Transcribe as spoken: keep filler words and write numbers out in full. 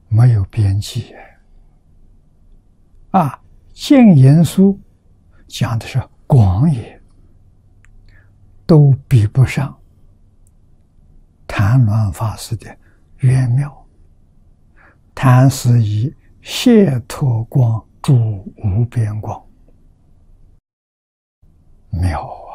没有边际啊！净言书讲的是广也，都比不上谭鸾法师的圆妙。谭是以解脱光助无边光，妙。